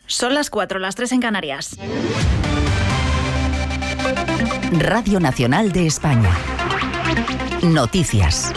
Son las 4, las 3 en Canarias. Radio Nacional de España. Noticias.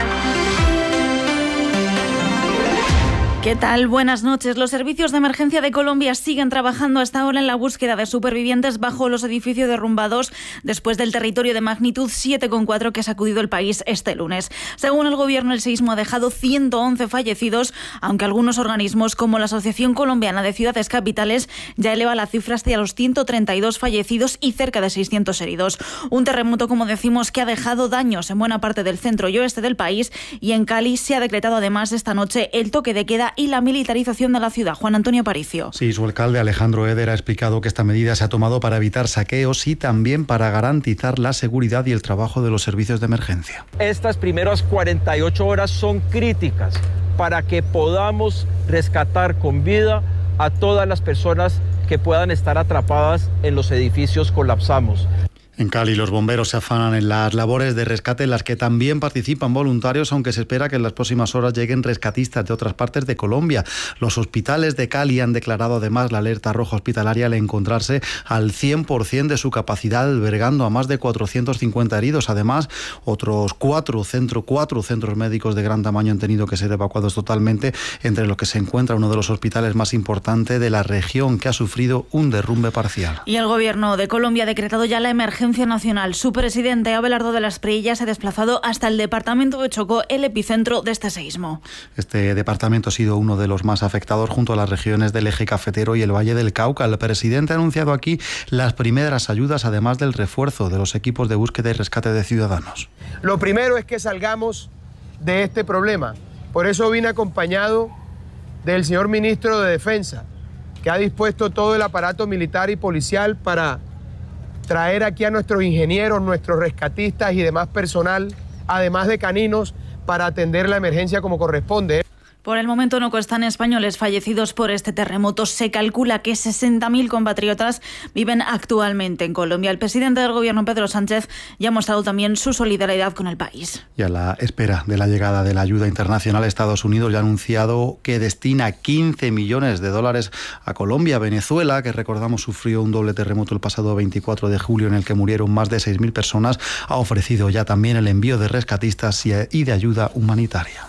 ¿Qué tal? Buenas noches. Los servicios de emergencia de Colombia siguen trabajando hasta ahora en la búsqueda de supervivientes bajo los edificios derrumbados después del territorio de magnitud 7,4 que ha sacudido el país este lunes. Según el gobierno, el seísmo ha dejado 111 fallecidos, aunque algunos organismos como la Asociación Colombiana de Ciudades Capitales ya eleva la cifra hasta los 132 fallecidos y cerca de 600 heridos. Un terremoto, como decimos, que ha dejado daños en buena parte del centro y oeste del país, y en Cali se ha decretado además esta noche el toque de queda y la militarización de la ciudad. Juan Antonio Aparicio. Sí, su alcalde Alejandro Eder ha explicado que esta medida se ha tomado para evitar saqueos y también para garantizar la seguridad y el trabajo de los servicios de emergencia. Estas primeras 48 horas son críticas para que podamos rescatar con vida a todas las personas que puedan estar atrapadas en los edificios colapsados. En Cali, los bomberos se afanan en las labores de rescate en las que también participan voluntarios, aunque se espera que en las próximas horas lleguen rescatistas de otras partes de Colombia. Los hospitales de Cali han declarado además la alerta roja hospitalaria al encontrarse al 100% de su capacidad, albergando a más de 450 heridos. Además, otros cuatro centros médicos de gran tamaño han tenido que ser evacuados totalmente, entre los que se encuentra uno de los hospitales más importantes de la región, que ha sufrido un derrumbe parcial. Y el gobierno de Colombia ha decretado ya la emergencia nacional. Su presidente, Abelardo de la Espriella, se ha desplazado hasta el departamento de Chocó, el epicentro de este seísmo. Este departamento ha sido uno de los más afectados junto a las regiones del Eje Cafetero y el Valle del Cauca. El presidente ha anunciado aquí las primeras ayudas, además del refuerzo de los equipos de búsqueda y rescate de ciudadanos. Lo primero es que salgamos de este problema. Por eso vine acompañado del señor ministro de Defensa, que ha dispuesto todo el aparato militar y policial para traer aquí a nuestros ingenieros, nuestros rescatistas y demás personal, además de caninos, para atender la emergencia como corresponde. Por el momento no constan españoles fallecidos por este terremoto. Se calcula que 60.000 compatriotas viven actualmente en Colombia. El presidente del gobierno, Pedro Sánchez, ya ha mostrado también su solidaridad con el país. Y a la espera de la llegada de la ayuda internacional, Estados Unidos ya ha anunciado que destina $15 millones a Colombia. Venezuela, que recordamos sufrió un doble terremoto el pasado 24 de julio en el que murieron más de 6.000 personas, ha ofrecido ya también el envío de rescatistas y de ayuda humanitaria.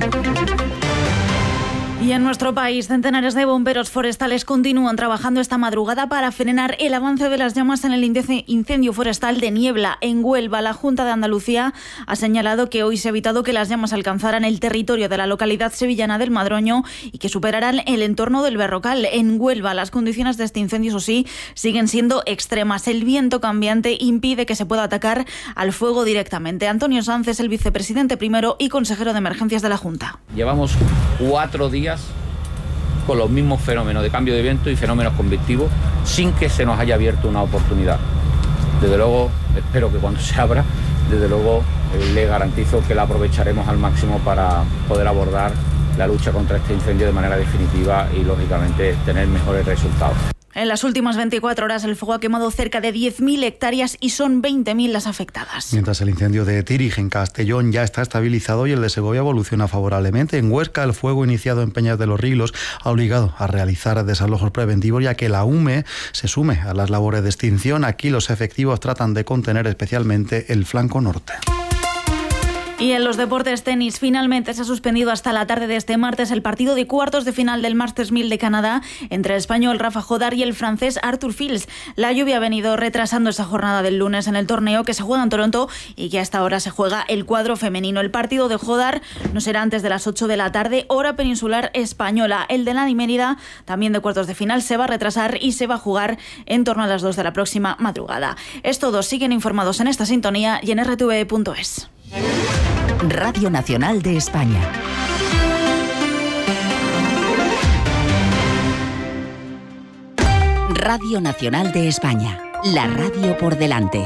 Y en nuestro país, centenares de bomberos forestales continúan trabajando esta madrugada para frenar el avance de las llamas en el incendio forestal de Niebla, en Huelva. La Junta de Andalucía ha señalado que hoy se ha evitado que las llamas alcanzaran el territorio de la localidad sevillana del Madroño y que superaran el entorno del Berrocal. En Huelva, las condiciones de este incendio, eso sí, siguen siendo extremas. El viento cambiante impide que se pueda atacar al fuego directamente. Antonio Sanz es el vicepresidente primero y consejero de emergencias de la Junta. Llevamos 4 días con los mismos fenómenos de cambio de viento y fenómenos convectivos sin que se nos haya abierto una oportunidad. Desde luego, espero que cuando se abra, desde luego le garantizo que la aprovecharemos al máximo para poder abordar la lucha contra este incendio de manera definitiva y, lógicamente, tener mejores resultados. En las últimas 24 horas el fuego ha quemado cerca de 10.000 hectáreas y son 20.000 las afectadas. Mientras el incendio de Tírig en Castellón ya está estabilizado y el de Segovia evoluciona favorablemente, en Huesca el fuego iniciado en Peñas de los Riglos ha obligado a realizar desalojos preventivos, ya que la UME se sume a las labores de extinción. Aquí los efectivos tratan de contener especialmente el flanco norte. Y en los deportes, tenis, finalmente se ha suspendido hasta la tarde de este martes el partido de cuartos de final del Masters 1000 de Canadá entre el español Rafa Jodar y el francés Arthur Fils. La lluvia ha venido retrasando esa jornada del lunes en el torneo que se juega en Toronto y que hasta ahora se juega el cuadro femenino. El partido de Jodar no será antes de las 8 de la tarde, hora peninsular española. El de Nani Mérida, también de cuartos de final, se va a retrasar y se va a jugar en torno a las 2 de la próxima madrugada. Es todo, siguen informados en esta sintonía y en rtv.es. Radio Nacional de España. Radio Nacional de España. La radio por delante.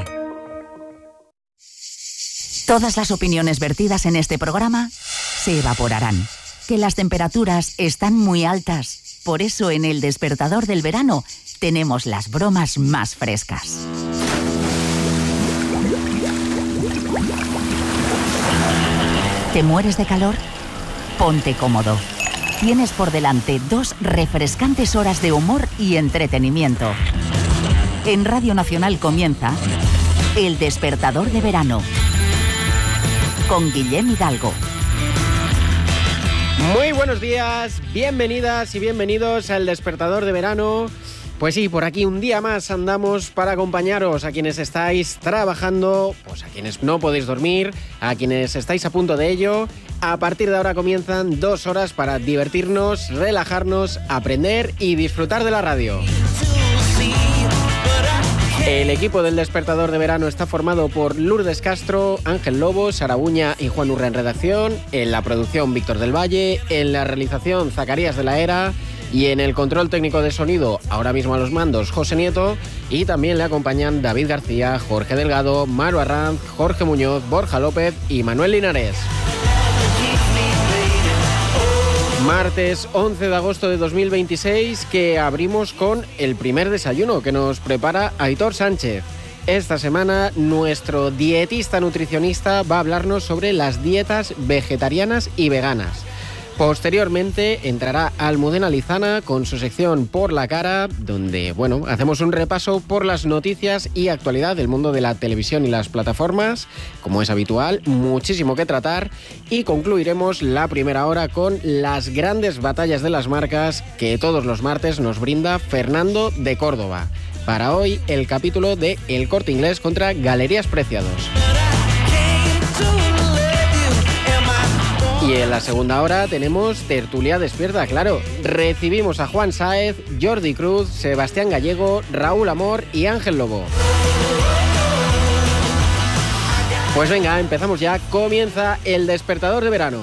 Todas las opiniones vertidas en este programa se evaporarán. Que las temperaturas están muy altas. Por eso en El Despertador del Verano tenemos las bromas más frescas. ¿Te mueres de calor? Ponte cómodo. tienes por delante 2 refrescantes horas de humor y entretenimiento. En Radio Nacional comienza El Despertador de Verano, con Guillem Hidalgo. Muy buenos días, bienvenidas y bienvenidos al Despertador de Verano. Pues sí, por aquí un día más andamos para acompañaros a quienes estáis trabajando, pues a quienes no podéis dormir, a quienes estáis a punto de ello. A partir de ahora comienzan 2 horas para divertirnos, relajarnos, aprender y disfrutar de la radio. El equipo del Despertador de Verano está formado por Lourdes Castro, Ángel Lobo, Sara Uña y Juan Urra en redacción, en la producción Víctor del Valle, en la realización Zacarías de la Era y en el control técnico de sonido, ahora mismo a los mandos, José Nieto, y también le acompañan David García, Jorge Delgado, Maru Arranz, Jorge Muñoz, Borja López y Manuel Linares. Martes 11 de agosto de 2026, que abrimos con el primer desayuno que nos prepara Aitor Sánchez. Esta semana nuestro dietista nutricionista va a hablarnos sobre las dietas vegetarianas y veganas. Posteriormente entrará Almudena Lizana con su sección Por la Cara, donde, hacemos un repaso por las noticias y actualidad del mundo de la televisión y las plataformas. Como es habitual, muchísimo que tratar, y concluiremos la primera hora con las grandes batallas de las marcas que todos los martes nos brinda Fernando de Córdoba. Para hoy, el capítulo de El Corte Inglés contra Galerías Preciados. Y en la segunda hora tenemos Tertulia Despierta, claro. Recibimos a Juan Sáez, Jordi Cruz, Sebastián Gallego, Raúl Amor y Ángel Lobo. Pues venga, empezamos ya. Comienza El Despertador de Verano.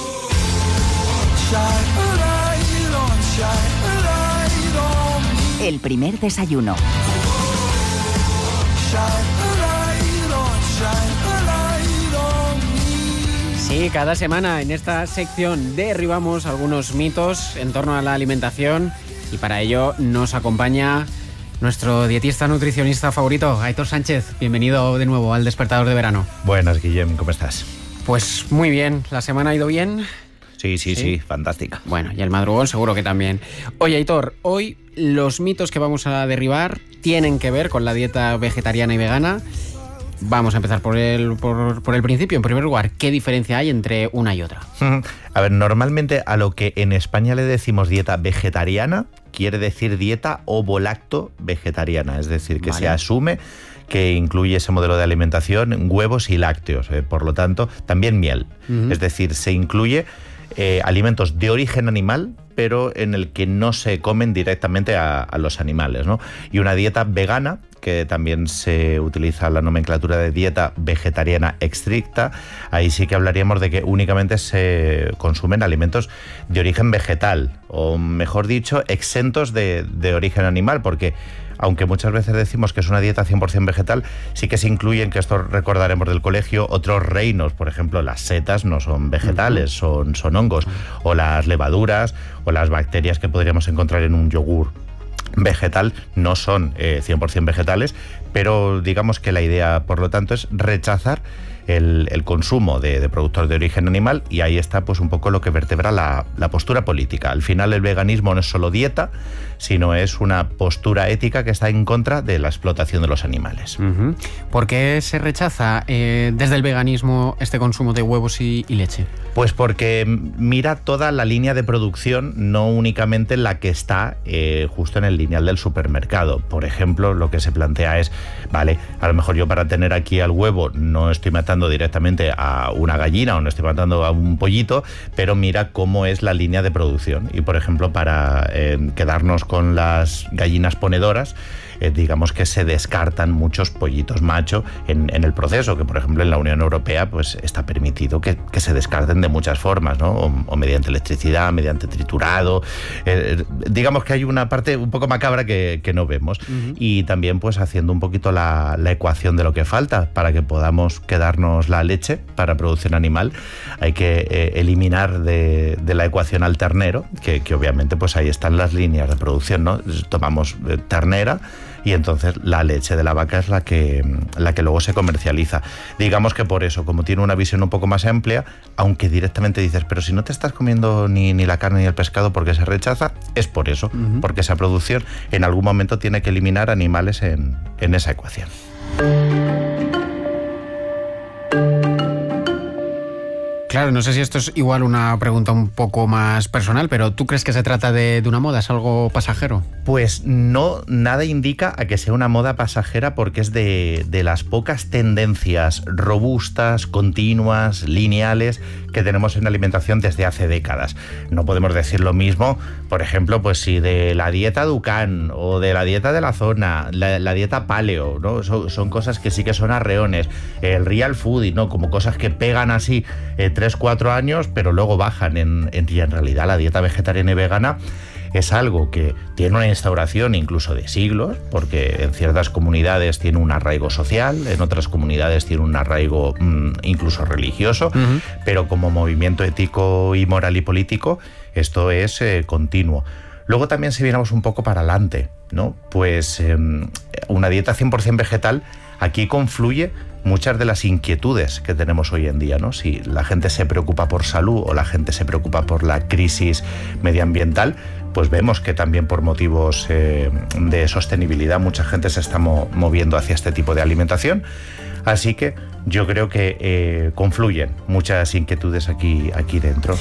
El primer desayuno. Sí, cada semana en esta sección derribamos algunos mitos en torno a la alimentación, y para ello nos acompaña nuestro dietista nutricionista favorito, Aitor Sánchez. Bienvenido de nuevo al Despertador de Verano. Buenas, Guillem, ¿cómo estás? Pues muy bien, ¿la semana ha ido bien? Sí, fantástica. Bueno, y el madrugón seguro que también. Oye, Aitor, hoy los mitos que vamos a derribar tienen que ver con la dieta vegetariana y vegana. Vamos a empezar por el principio. En primer lugar, ¿qué diferencia hay entre una y otra? A ver, normalmente a lo que en España le decimos dieta vegetariana, quiere decir dieta ovo-lacto-vegetariana. Es decir, que se asume que incluye ese modelo de alimentación huevos y lácteos. Por lo tanto, también miel. Es decir, se incluye alimentos de origen animal, pero en el que no se comen directamente a los animales, ¿no? Y una dieta vegana, que también se utiliza la nomenclatura de dieta vegetariana estricta, ahí sí que hablaríamos de que únicamente se consumen alimentos de origen vegetal, o mejor dicho, exentos de origen animal, porque aunque muchas veces decimos que es una dieta 100% vegetal, sí que se incluyen, que esto recordaremos del colegio, otros reinos. Por ejemplo, las setas no son vegetales, son hongos, o las levaduras o las bacterias que podríamos encontrar en un yogur vegetal no son 100% vegetales, pero digamos que la idea, por lo tanto, es rechazar el consumo de productos de origen animal, y ahí está pues un poco lo que vertebra la postura política. Al final el veganismo no es solo dieta, sino es una postura ética que está en contra de la explotación de los animales. ¿Por qué se rechaza desde el veganismo este consumo de huevos y leche? Pues porque mira toda la línea de producción, no únicamente la que está justo en el lineal del supermercado. Por ejemplo, lo que se plantea es, vale, a lo mejor yo para tener aquí al huevo no estoy matando directamente a una gallina o no estoy matando a un pollito, pero mira cómo es la línea de producción. Y por ejemplo, para quedarnos con las gallinas ponedoras, digamos que se descartan muchos pollitos macho en el proceso, que por ejemplo en la Unión Europea pues está permitido que se descarten de muchas formas, ¿no? O mediante electricidad, mediante triturado. Digamos que hay una parte un poco macabra que no vemos. Y también pues haciendo un poquito la ecuación de lo que falta para que podamos quedarnos comernos la leche para producción animal, hay que eliminar de la ecuación al ternero, que obviamente pues ahí están las líneas de producción, ¿no? Tomamos ternera y entonces la leche de la vaca es la que luego se comercializa. Digamos que por eso, como tiene una visión un poco más amplia, aunque directamente dices, pero si no te estás comiendo ni la carne ni el pescado, ¿por qué se rechaza? Es por eso, porque esa producción en algún momento tiene que eliminar animales en esa ecuación. Claro, no sé si esto es igual una pregunta un poco más personal, pero ¿tú crees que se trata de una moda? ¿Es algo pasajero? Pues no, nada indica a que sea una moda pasajera, porque es de las pocas tendencias robustas, continuas, lineales que tenemos en la alimentación desde hace décadas. No podemos decir lo mismo, por ejemplo, pues si de la dieta Dukan o de la dieta de la zona, la dieta paleo, ¿no? Son cosas que sí que son arreones. El real food, ¿no? Como cosas que pegan así 3-4 años, pero luego bajan y en realidad la dieta vegetariana y vegana es algo que tiene una instauración incluso de siglos, porque en ciertas comunidades tiene un arraigo social, en otras comunidades tiene un arraigo incluso religioso, pero como movimiento ético y moral y político, esto es continuo. Luego también, si viéramos un poco para adelante, ¿no? Pues una dieta 100% vegetal, aquí confluye muchas de las inquietudes que tenemos hoy en día, ¿no? Si la gente se preocupa por salud o la gente se preocupa por la crisis medioambiental, pues vemos que también por motivos de sostenibilidad mucha gente se está moviendo hacia este tipo de alimentación. Así que yo creo que confluyen muchas inquietudes aquí dentro.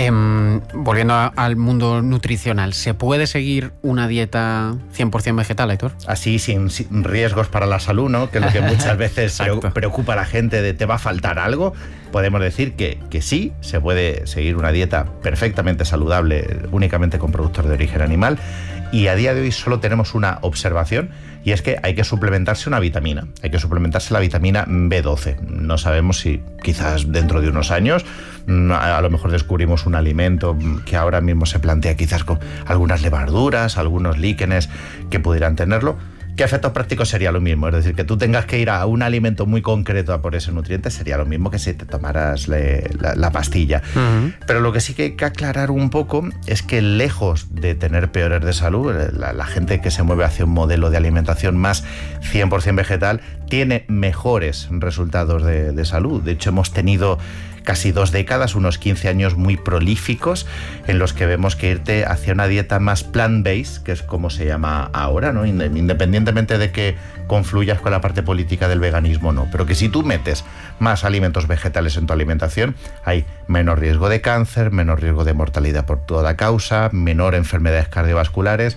Volviendo al mundo nutricional, ¿se puede seguir una dieta 100% vegetal, Aitor? Así, sin riesgos para la salud, ¿no? Que es lo que muchas veces preocupa a la gente, de ¿te va a faltar algo? Podemos decir que sí, se puede seguir una dieta perfectamente saludable, únicamente con productos de origen animal. Y a día de hoy solo tenemos una observación, y es que hay que suplementarse una vitamina. Hay que suplementarse la vitamina B12. No sabemos si quizás dentro de unos años a lo mejor descubrimos un alimento que ahora mismo se plantea quizás con algunas levaduras, algunos líquenes que pudieran tenerlo. ¿Qué efectos prácticos sería lo mismo? Es decir, que tú tengas que ir a un alimento muy concreto a por ese nutriente sería lo mismo que si te tomaras la pastilla. Pero lo que sí que hay que aclarar un poco es que, lejos de tener peores de salud, la gente que se mueve hacia un modelo de alimentación más 100% vegetal tiene mejores resultados de salud. De hecho, hemos tenido casi 2 décadas, unos 15 años muy prolíficos, en los que vemos que irte hacia una dieta más plant-based, que es como se llama ahora, ¿no? Independientemente de que confluyas con la parte política del veganismo, no, pero que si tú metes más alimentos vegetales en tu alimentación, hay menor riesgo de cáncer, menor riesgo de mortalidad por toda causa, menor enfermedades cardiovasculares.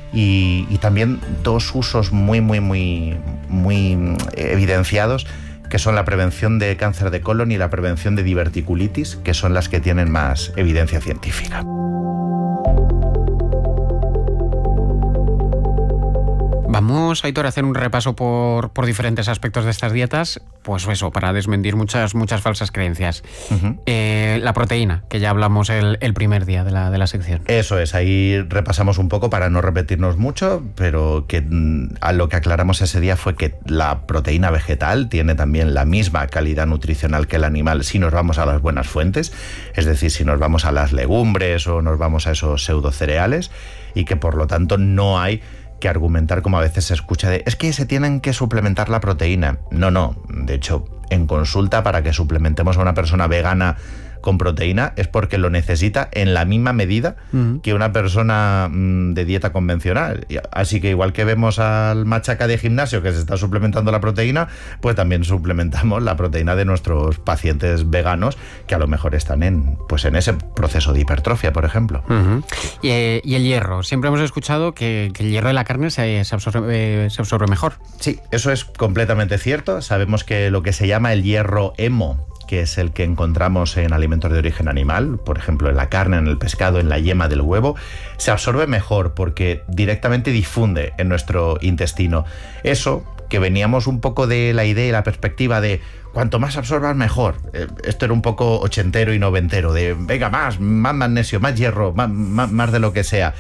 Y también 2 usos muy evidenciados, que son la prevención de cáncer de colon y la prevención de diverticulitis, que son las que tienen más evidencia científica. Vamos, Aitor, a hacer un repaso por diferentes aspectos de estas dietas, pues eso, para desmentir muchas falsas creencias. La proteína, que ya hablamos el primer día de la sección. Eso es, ahí repasamos un poco para no repetirnos mucho, pero que a lo que aclaramos ese día fue que la proteína vegetal tiene también la misma calidad nutricional que el animal si nos vamos a las buenas fuentes, es decir, si nos vamos a las legumbres o nos vamos a esos pseudocereales, y que por lo tanto no hay que argumentar, como a veces se escucha, de es que se tienen que suplementar la proteína. No, de hecho, en consulta, para que suplementemos a una persona vegana con proteína es porque lo necesita en la misma medida que una persona de dieta convencional. Así que igual que vemos al machaca de gimnasio que se está suplementando la proteína, pues también suplementamos la proteína de nuestros pacientes veganos que a lo mejor están en ese proceso de hipertrofia, por ejemplo. Y el hierro. Siempre hemos escuchado que el hierro de la carne se absorbe mejor. Sí, eso es completamente cierto. Sabemos que lo que se llama el hierro hemo, que es el que encontramos en alimentos de origen animal, por ejemplo en la carne, en el pescado, en la yema del huevo, se absorbe mejor porque directamente difunde en nuestro intestino. Eso, que veníamos un poco de la idea y la perspectiva de cuanto más absorbas mejor. Esto era un poco ochentero y noventero, de venga, más magnesio, más hierro, más de lo que sea.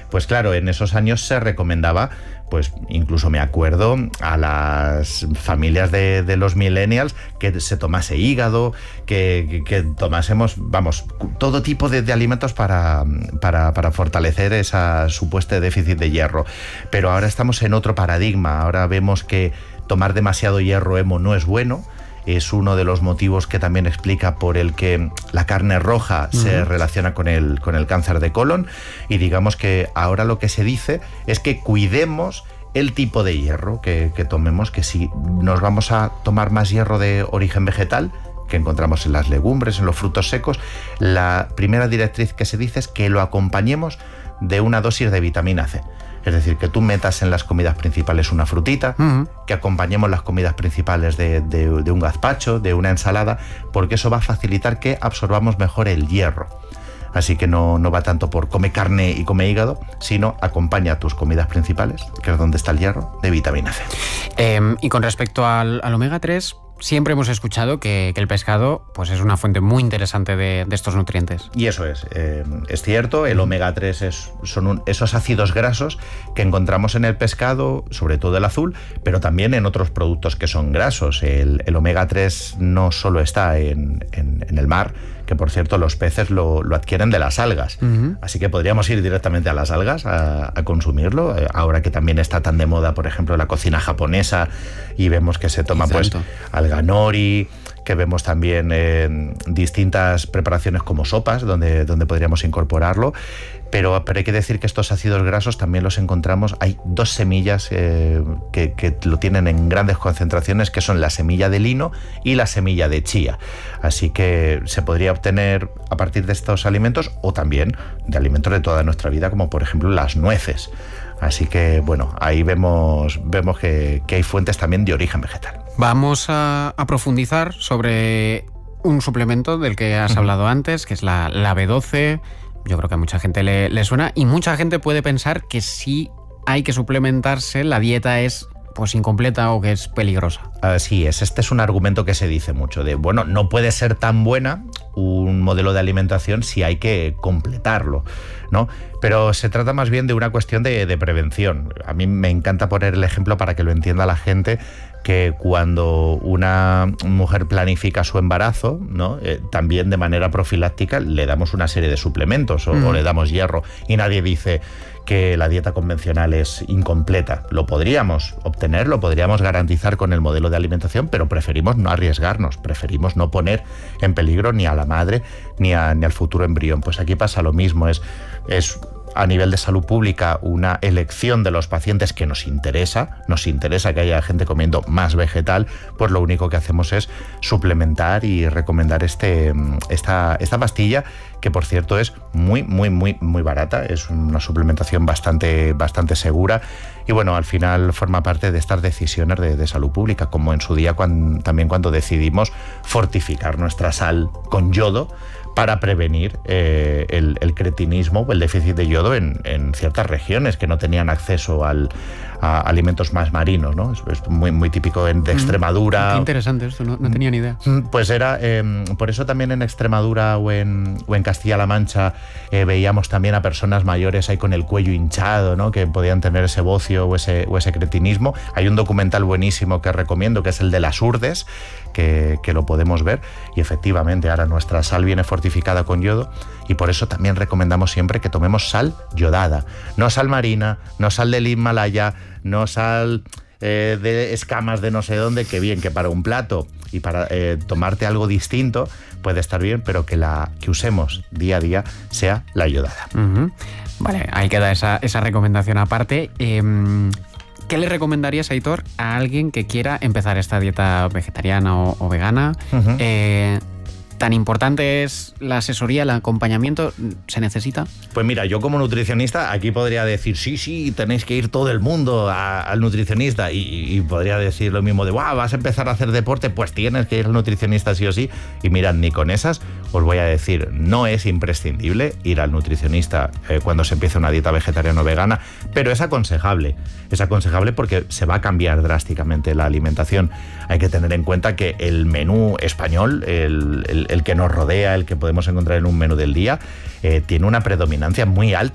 Pues claro, en esos años se recomendaba, pues incluso me acuerdo a las familias de los millennials que se tomase hígado, que tomásemos, vamos, todo tipo de alimentos para fortalecer esa supuesto déficit de hierro. Pero ahora estamos en otro paradigma, ahora vemos que tomar demasiado hierro hemo no es bueno. Es uno de los motivos que también explica por el que la carne roja se relaciona con el cáncer de colon, y digamos que ahora lo que se dice es que cuidemos el tipo de hierro que tomemos, que si nos vamos a tomar más hierro de origen vegetal, que encontramos en las legumbres, en los frutos secos, la primera directriz que se dice es que lo acompañemos de una dosis de vitamina C. Es decir, que tú metas en las comidas principales una frutita, que acompañemos las comidas principales de un gazpacho, de una ensalada, porque eso va a facilitar que absorbamos mejor el hierro. Así que no va tanto por come carne y come hígado, sino acompaña tus comidas principales, que es donde está el hierro, de vitamina C. Y con respecto al omega 3... siempre hemos escuchado que el pescado pues es una fuente muy interesante de estos nutrientes. Y eso es cierto. El omega 3 son esos ácidos grasos que encontramos en el pescado, sobre todo el azul, pero también en otros productos que son grasos. El omega 3 no solo está en el mar, que por cierto los peces lo adquieren de las algas. Así que podríamos ir directamente a las algas a consumirlo. Ahora que también está tan de moda, por ejemplo, la cocina japonesa, y vemos que se toma pues alga nori, que vemos también distintas preparaciones como sopas donde podríamos incorporarlo. Pero hay que decir que estos ácidos grasos también los encontramos, hay 2 semillas que lo tienen en grandes concentraciones, que son la semilla de lino y la semilla de chía. Así que se podría obtener a partir de estos alimentos, o también de alimentos de toda nuestra vida, como por ejemplo las nueces. Así que bueno, ahí vemos que hay fuentes también de origen vegetal. Vamos a profundizar sobre un suplemento del que has hablado antes, que es la B12. Yo creo que a mucha gente le suena, y mucha gente puede pensar que si hay que suplementarse, la dieta es pues incompleta o que es peligrosa. Así es, este es un argumento que se dice mucho, de bueno, no puede ser tan buena un modelo de alimentación si hay que completarlo, ¿no? Pero se trata más bien de una cuestión de prevención. A mí me encanta poner el ejemplo para que lo entienda la gente, que cuando una mujer planifica su embarazo, ¿no? También de manera profiláctica le damos una serie de suplementos o le damos hierro, y nadie dice que la dieta convencional es incompleta. Lo podríamos obtener, lo podríamos garantizar con el modelo de alimentación, pero preferimos no arriesgarnos, preferimos no poner en peligro ni a la madre ni al futuro embrión. Pues aquí pasa lo mismo, es a nivel de salud pública una elección de los pacientes que nos interesa que haya gente comiendo más vegetal. Pues lo único que hacemos es suplementar y recomendar esta pastilla, que por cierto es muy barata, es una suplementación bastante segura, y bueno, al final forma parte de estas decisiones de salud pública, como en su día también cuando decidimos fortificar nuestra sal con yodo para prevenir el cretinismo o el déficit de yodo en ciertas regiones que no tenían acceso a alimentos más marinos, ¿no? Es muy típico de Extremadura. Qué interesante esto, no tenía ni idea. Pues era, por eso también en Extremadura o en Castilla-La Mancha veíamos también a personas mayores ahí con el cuello hinchado, ¿no? Que podían tener ese bocio o ese cretinismo. Hay un documental buenísimo que recomiendo, que es el de las Urdes, que lo podemos ver, y efectivamente ahora nuestra sal viene fortificada con yodo, y por eso también recomendamos siempre que tomemos sal yodada, no sal marina, no sal del Himalaya, no sal de escamas de no sé dónde, que bien, que para un plato y para tomarte algo distinto puede estar bien, pero que que usemos día a día sea la yodada. Vale, ahí queda esa recomendación aparte. ¿Qué le recomendarías, Aitor, a alguien que quiera empezar esta dieta vegetariana o vegana? ¿Tan importante es la asesoría, el acompañamiento? ¿Se necesita? Pues mira, yo como nutricionista aquí podría decir, sí, tenéis que ir todo el mundo al nutricionista, y podría decir lo mismo de, vas a empezar a hacer deporte, pues tienes que ir al nutricionista sí o sí. Y mirad, ni con esas os voy a decir, no es imprescindible ir al nutricionista cuando se empieza una dieta vegetariana o vegana, pero es aconsejable porque se va a cambiar drásticamente la alimentación. Hay que tener en cuenta que el menú español, el que nos rodea, el que podemos encontrar en un menú del día, tiene una predominancia muy alta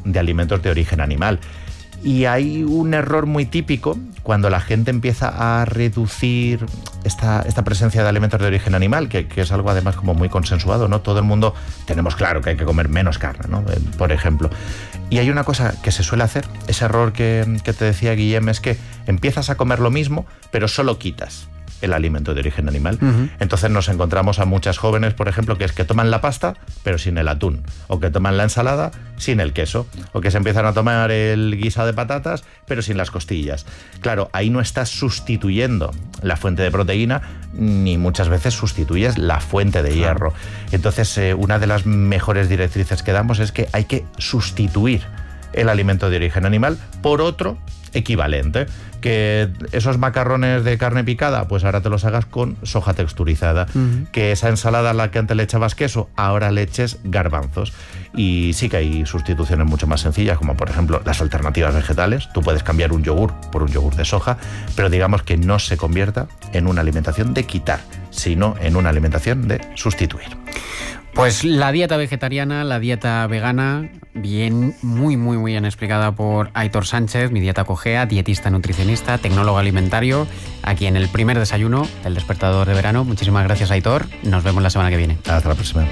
de alimentos de origen animal. Y hay un error muy típico cuando la gente empieza a reducir esta presencia de alimentos de origen animal, que es algo además como muy consensuado, ¿no? Todo el mundo tenemos claro que hay que comer menos carne, ¿no? Por ejemplo. Y hay una cosa que se suele hacer, ese error que te decía Guillem, es que empiezas a comer lo mismo, pero solo quitas el alimento de origen animal. Entonces nos encontramos a muchas jóvenes, por ejemplo, que toman la pasta, pero sin el atún, o que toman la ensalada sin el queso, o que se empiezan a tomar el guisado de patatas, pero sin las costillas. Claro, ahí no estás sustituyendo la fuente de proteína, ni muchas veces sustituyes la fuente de hierro. Entonces, una de las mejores directrices que damos es que hay que sustituir el alimento de origen animal por otro equivalente. Que esos macarrones de carne picada, pues ahora te los hagas con soja texturizada. Que esa ensalada a la que antes le echabas queso, ahora le eches garbanzos. Y sí que hay sustituciones mucho más sencillas, como por ejemplo las alternativas vegetales. Tú puedes cambiar un yogur por un yogur de soja, pero digamos que no se convierta en una alimentación de quitar, sino en una alimentación de sustituir. Pues la dieta vegetariana, la dieta vegana, bien, muy bien explicada por Aitor Sánchez, Mi Dieta Cogea, dietista nutricionista, tecnólogo alimentario, aquí en el primer desayuno del Despertador de Verano. Muchísimas gracias, Aitor. Nos vemos la semana que viene. Hasta la próxima.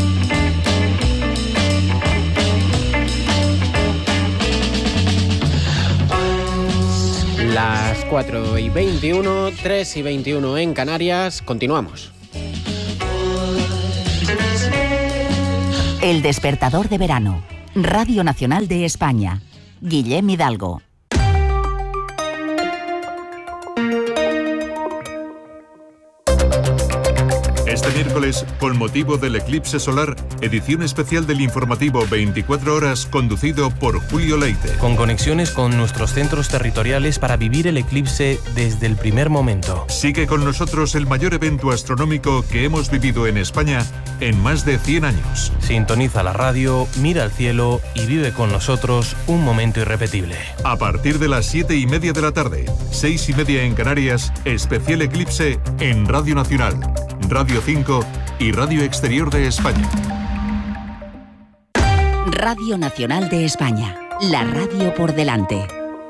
Las 4:21, 3:21 en Canarias. Continuamos. El Despertador de Verano, Radio Nacional de España. Guillem Hidalgo. Este miércoles, con motivo del eclipse solar, edición especial del informativo 24 horas conducido por Julio Leite. Con conexiones con nuestros centros territoriales para vivir el eclipse desde el primer momento. Sigue con nosotros el mayor evento astronómico que hemos vivido en España en más de 100 años. Sintoniza la radio, mira al cielo y vive con nosotros un momento irrepetible. A partir de las 7:30 de la tarde, 6:30 en Canarias, especial eclipse en Radio Nacional, Radio 5 y Radio Exterior de España. Radio Nacional de España, la radio por delante.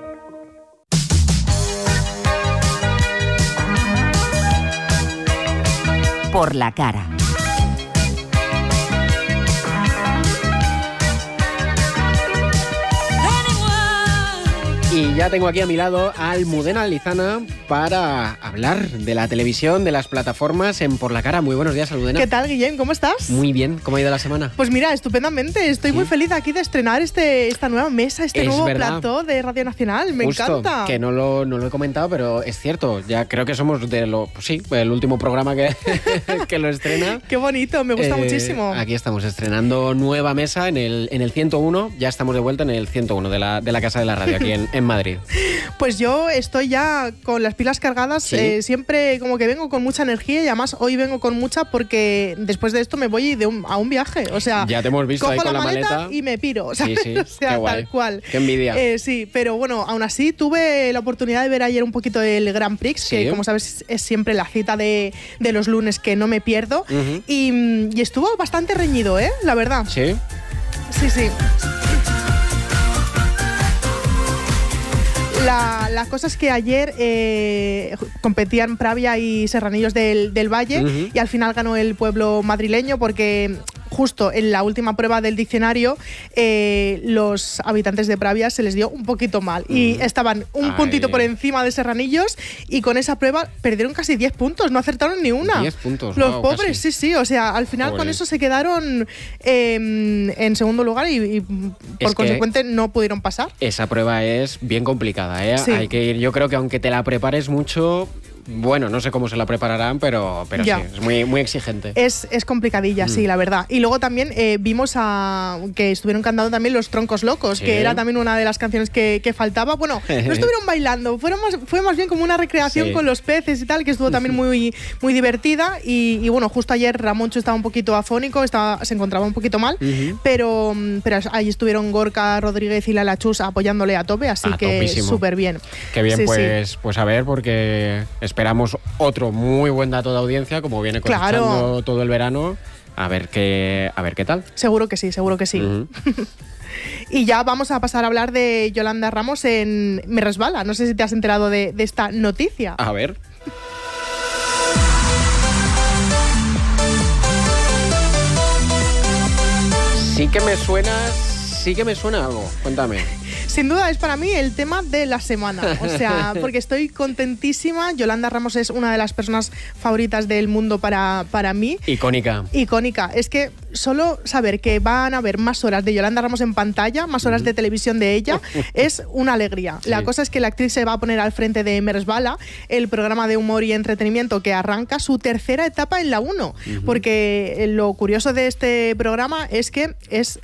Por la cara. Y ya tengo aquí a mi lado a Almudena Lizana para hablar de la televisión, de las plataformas en Por la Cara. Muy buenos días, Almudena. ¿Qué tal, Guillem? ¿Cómo estás? Muy bien. ¿Cómo ha ido la semana? Pues mira, estupendamente. Estoy muy feliz aquí de estrenar esta nueva mesa, nuevo plató de Radio Nacional. Me encanta. Que no lo he comentado, pero es cierto. Ya creo que somos el último programa que lo estrena. Qué bonito, me gusta muchísimo. Aquí estamos estrenando nueva mesa en el 101. Ya estamos de vuelta en el 101 de la Casa de la Radio, aquí en Madrid. Pues yo estoy ya con las pilas cargadas. ¿Sí? Siempre como que vengo con mucha energía y además hoy vengo con mucha porque después de esto me voy a un viaje. O sea, ya te hemos visto cojo ahí con la maleta y me piro. Sí, o sea, qué guay. Tal cual. Qué envidia. Sí, pero bueno, aún así tuve la oportunidad de ver ayer un poquito el Grand Prix, que como sabes es siempre la cita de los lunes que no me pierdo. Y estuvo bastante reñido, la verdad. Sí. Sí. La cosa es que ayer competían Pravia y Serranillos del Valle y al final ganó el pueblo madrileño porque justo en la última prueba del diccionario los habitantes de Pravia se les dio un poquito mal y estaban un puntito por encima de Serranillos y con esa prueba perdieron casi 10 puntos, no acertaron ni una. 10 puntos. Los pobres, casi. Sí, o sea, al final con eso se quedaron en segundo lugar y por consecuente no pudieron pasar. Esa prueba es bien complicada, ¿eh? Sí. Hay que ir, yo creo que aunque te la prepares mucho, bueno, no sé cómo se la prepararán, pero sí, es muy exigente. Es complicadilla, sí, la verdad. Y luego también vimos que estuvieron cantando también Los Troncos Locos, que era también una de las canciones que faltaba. Bueno, no estuvieron bailando, fue más bien como una recreación con los peces y tal, que estuvo también muy divertida. Y bueno, justo ayer Ramoncho estaba un poquito afónico, se encontraba un poquito mal, pero ahí estuvieron Gorka Rodríguez y Lala Chus apoyándole a tope, así que súper bien. Qué bien, pues a ver, porque esperamos otro muy buen dato de audiencia, como viene cosechando todo el verano. A ver qué tal. Seguro que sí. Y ya vamos a pasar a hablar de Yolanda Ramos en Me Resbala. No sé si te has enterado de esta noticia. A ver. Sí que me suena algo. Cuéntame. Sin duda es para mí el tema de la semana, o sea, porque estoy contentísima. Yolanda Ramos es una de las personas favoritas del mundo para mí. Icónica. Es que solo saber que van a haber más horas de Yolanda Ramos en pantalla, más horas de televisión de ella, es una alegría. Sí. La cosa es que la actriz se va a poner al frente de Me Resbala, el programa de humor y entretenimiento que arranca su tercera etapa en la 1, porque lo curioso de este programa es que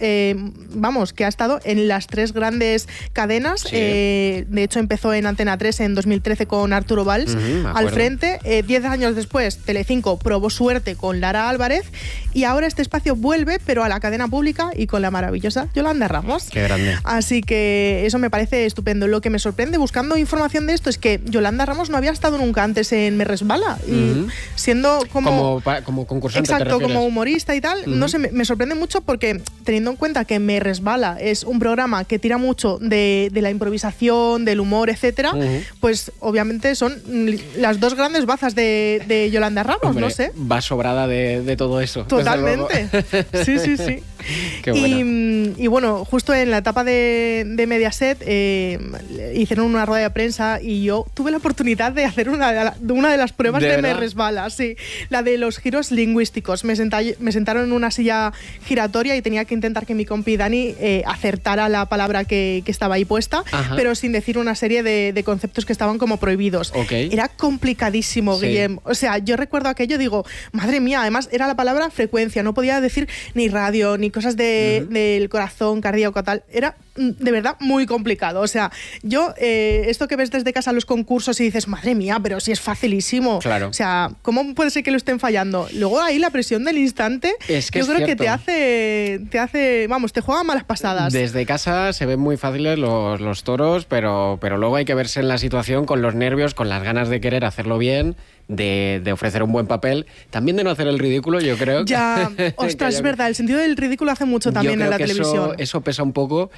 que ha estado en las 3 grandes cadenas. Sí. De hecho, empezó en Antena 3 en 2013 con Arturo Valls al frente. 10 años después, Telecinco probó suerte con Lara Álvarez y ahora este espacio vuelve, pero a la cadena pública y con la maravillosa Yolanda Ramos. Qué grande. Así que eso me parece estupendo. Lo que me sorprende buscando información de esto es que Yolanda Ramos no había estado nunca antes en Me Resbala y siendo como concursante. Exacto, como humorista y tal. No sé, me sorprende mucho porque teniendo en cuenta que Me Resbala es un programa que tira mucho de la improvisación, del humor, etcétera, pues obviamente son las 2 grandes bazas de Yolanda Ramos. Hombre, no sé. Va sobrada de todo eso. Totalmente. Sí. Qué buena. Y bueno, justo en la etapa de Mediaset hicieron una rueda de prensa y yo tuve la oportunidad de hacer una de las pruebas de Me Resbala, sí, la de los giros lingüísticos. Me sentaron en una silla giratoria y tenía que intentar que mi compi Dani acertara la palabra que estaba ahí puesta, pero sin decir una serie de conceptos que estaban como prohibidos. Okay. Era complicadísimo, Guillem. O sea, yo recuerdo aquello, digo, madre mía, además era la palabra frecuencia, no podía decir ni radio, ni cosas del corazón, cardíaco, tal. Era de verdad muy complicado. O sea, yo, esto que ves desde casa los concursos y dices, madre mía, pero si es facilísimo. Claro. O sea, ¿cómo puede ser que lo estén fallando? Luego ahí la presión del instante, es que yo creo cierto. que te hace, vamos, te juega malas pasadas. Desde casa se ven muy fáciles los toros, pero luego hay que verse en la situación con los nervios, con las ganas de querer hacerlo bien, de ofrecer un buen papel, también de no hacer el ridículo, yo creo. Ya, ostras, es verdad, el sentido del ridículo hace mucho también en la televisión. Eso pesa un poco,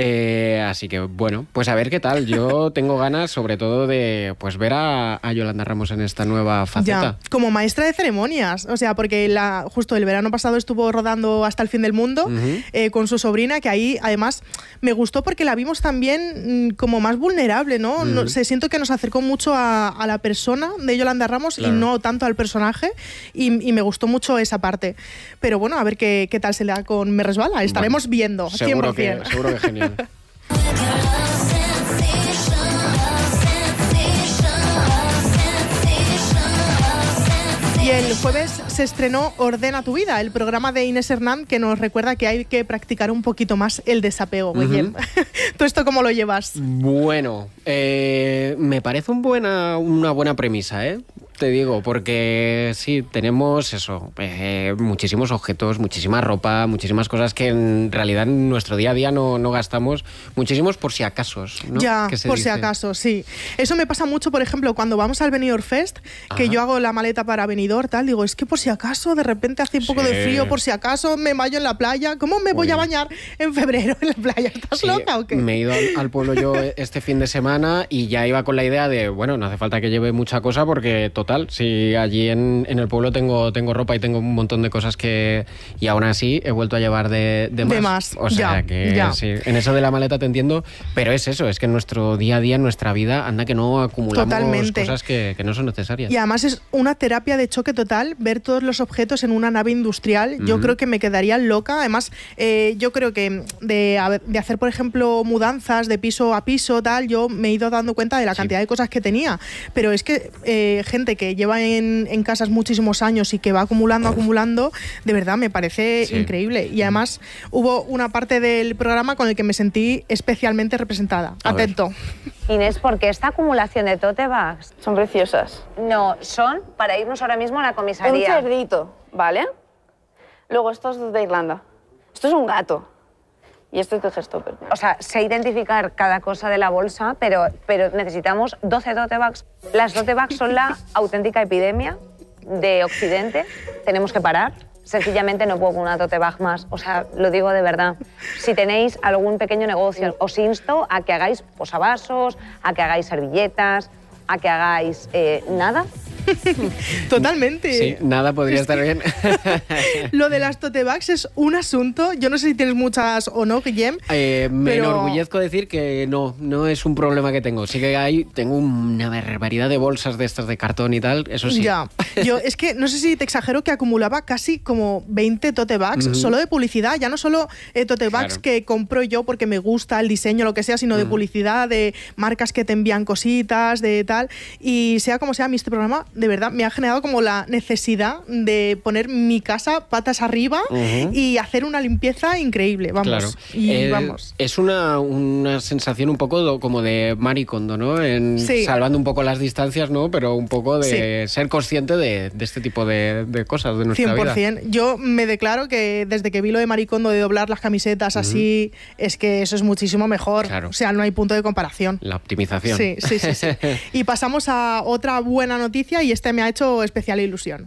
así que bueno, pues a ver qué tal. Yo tengo ganas sobre todo de pues ver a Yolanda Ramos en esta nueva faceta. Ya, como maestra de ceremonias, o sea, porque justo el verano pasado estuvo rodando Hasta el fin del mundo con su sobrina, que ahí además me gustó porque la vimos también como más vulnerable, ¿no? Siento que nos acercó mucho a la persona de Yolanda Ramos. Claro. Y no tanto al personaje y me gustó mucho esa parte, pero bueno, a ver qué tal se le da con Me Resbala, estaremos viendo 100%. Seguro que genial. Y el jueves se estrenó Ordena tu vida, el programa de Inés Hernán que nos recuerda que hay que practicar un poquito más el desapego. ¿Tú esto cómo lo llevas? Bueno, me parece una buena premisa, te digo, porque sí, tenemos eso, muchísimos objetos, muchísima ropa, muchísimas cosas que en realidad en nuestro día a día no gastamos, muchísimos por si acaso, ¿no? Ya, por si acaso, sí. Eso me pasa mucho, por ejemplo, cuando vamos al Benidorm Fest, que yo hago la maleta para Benidorm, tal, digo, es que por si acaso de repente hace un poco de frío, por si acaso me baño en la playa, ¿cómo me voy a bañar en febrero en la playa? ¿Estás loca o qué? Me he ido al pueblo yo este fin de semana y ya iba con la idea de, bueno, no hace falta que lleve mucha cosa porque total, si allí en el pueblo tengo ropa y tengo un montón de cosas y aún así he vuelto a llevar de más. O sea sí, en eso de la maleta te entiendo, pero es eso, es que en nuestro día a día, en nuestra vida, anda que no acumulamos cosas que no son necesarias. Y además es una terapia de choque total ver todos los objetos en una nave industrial. Yo creo que me quedaría loca. Además, yo creo que de hacer, por ejemplo, mudanzas de piso a piso, tal, yo me he ido dando cuenta de la cantidad de cosas que tenía. Pero es que gente que lleva en casas muchísimos años y que va acumulando, de verdad me parece increíble. Y además hubo una parte del programa con el que me sentí especialmente representada. Atento. Inés, ¿por qué esta acumulación de tote bags? Son preciosas. No, son para irnos ahora mismo a la comisaría. Un cerdito, ¿vale? Luego esto es de Irlanda. Esto es un gato. Y esto es de Gestopper. O sea, sé identificar cada cosa de la bolsa, pero necesitamos 12 tote bags. Las tote bags son la auténtica epidemia de Occidente. Tenemos que parar. sencillamente no puedo con una tote bag más. O sea, lo digo de verdad. Si tenéis algún pequeño negocio, os insto a que hagáis posavasos, a que hagáis servilletas, a que hagáis nada. Totalmente. Sí, nada podría estar bien. Lo de las tote bags es un asunto. Yo no sé si tienes muchas o no, Guillem. Me enorgullezco decir que no es un problema que tengo. Sí que tengo una barbaridad de bolsas de estas de cartón y tal, eso sí. Ya. Yo es que no sé si te exagero que acumulaba casi como 20 tote bags solo de publicidad. Ya no solo tote bags que compro yo porque me gusta el diseño, lo que sea, sino de publicidad, de marcas que te envían cositas, de tal. Y sea como sea, a mí este programa de verdad me ha generado como la necesidad de poner mi casa patas arriba y hacer una limpieza increíble, vamos. Claro. Y vamos. Es una sensación un poco como de Marie Kondo, ¿no? Salvando un poco las distancias, ¿no? Pero un poco de ser consciente de este tipo de cosas de nuestra 100%. vida. Yo me declaro que desde que vi lo de Marie Kondo de doblar las camisetas así, es que eso es muchísimo mejor. Claro. O sea, no hay punto de comparación. La optimización. Sí. Y pasamos a otra buena noticia y este me ha hecho especial ilusión.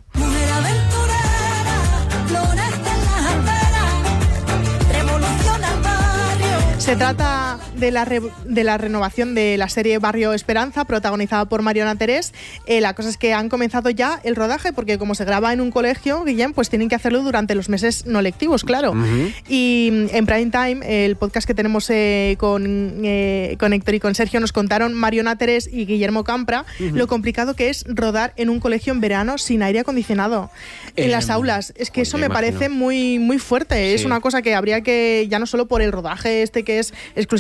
Se trata de la renovación de la serie Barrio Esperanza, protagonizada por Mariona Terés. La cosa es que han comenzado ya el rodaje, porque como se graba en un colegio, Guillem, pues tienen que hacerlo durante los meses no lectivos, claro. Y en Prime Time, el podcast que tenemos con Héctor y con Sergio, nos contaron Mariona Terés y Guillermo Campra lo complicado que es rodar en un colegio en verano sin aire acondicionado en las aulas. Es que eso me parece muy, muy fuerte. Sí. Es una cosa que habría que, ya no solo por el rodaje que es exclusivo